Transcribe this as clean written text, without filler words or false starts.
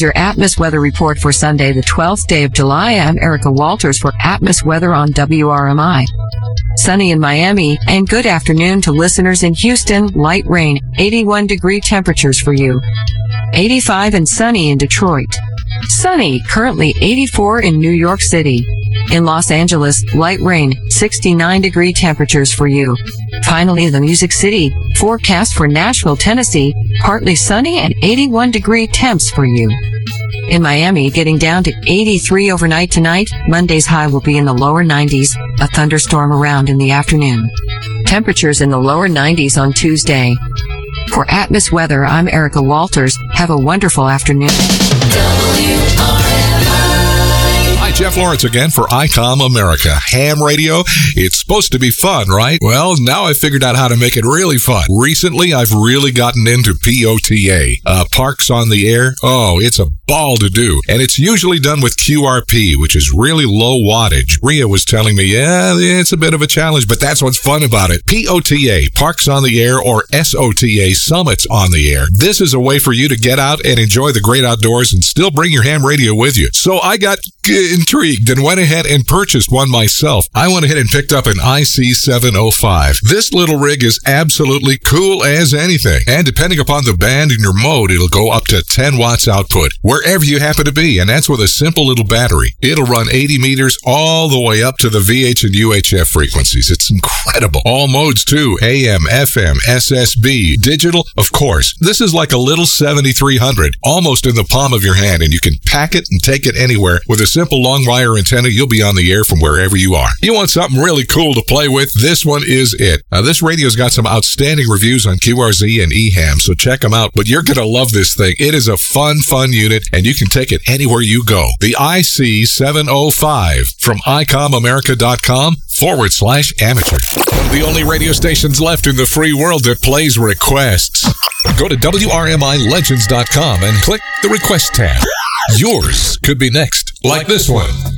Your Atmos weather report for Sunday, the 12th day of July. I'm Erica Walters for Atmos weather on WRMI. Sunny in Miami, and good afternoon to listeners in Houston. Light rain, 81-degree temperatures for you. 85 and sunny in Detroit. Sunny, currently 84 in New York City. In Los Angeles, light rain, 69-degree temperatures for you. Finally, the Music City, forecast for Nashville, Tennessee, partly sunny and 81-degree temps for you. In Miami, getting down to 83 overnight tonight. Monday's high will be in the lower 90s, a thunderstorm around in the afternoon. Temperatures in the lower 90s on Tuesday. For Atmos weather, I'm Erica Walters. Have a wonderful afternoon. Hi, Jeff Lawrence again for ICOM America. Ham radio, it's supposed to be fun, right? Well, now I figured out how to make it really fun. Recently, I've really gotten into POTA, Parks on the Air. Oh, it's a ball to do. And it's usually done with QRP, which is really low wattage. Rhea was telling me, yeah, it's a bit of a challenge, but that's what's fun about it. POTA, Parks on the Air, or SOTA, Summits on the Air. This is a way for you to get out and enjoy the great outdoors and still bring your ham radio with you. So I got intrigued and went ahead and purchased one myself. I went ahead and picked up an IC705. This little rig is absolutely cool as anything. And depending upon the band and your mode, it'll go up to 10 watts output, wherever you happen to be. And that's with a simple little battery. It'll run 80 meters all the way up to the VH and UHF frequencies. It's incredible. All modes too. AM, FM, SSB, digital, of course. This is like a little 7300, almost in the palm of your hand, and you can pack it and take it anywhere. With a simple long wire antenna, you'll be on the air from wherever you are. You want something really cool to play with? This one is it. Now, this radio's got some outstanding reviews on QRZ and EHAM, so check them out. But you're going to love this thing. It is a fun unit, and you can take it anywhere you go. The IC705 from ICOMAmerica.com/amateur. One of the only radio stations left in the free world that plays requests. Go to WRMILegends.com and click the request tab. Yours could be next, like this one.